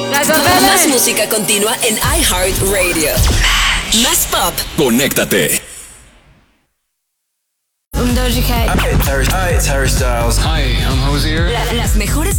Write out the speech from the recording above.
Más música continua en iHeartRadio. Más pop. Conéctate. Doja Cat. Hi, it's Harry Styles. Hi, I'm Hosier. Las mejores